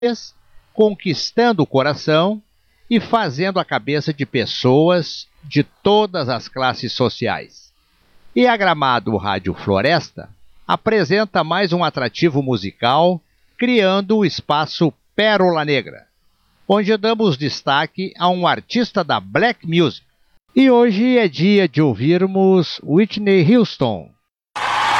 conquistando o coração e fazendo a cabeça de pessoas de todas as classes sociais. E a Gramado Rádio Floresta apresenta mais um atrativo musical, criando o espaço Pérola Negra, onde damos destaque a um artista da Black Music. E hoje é dia de ouvirmos Whitney Houston,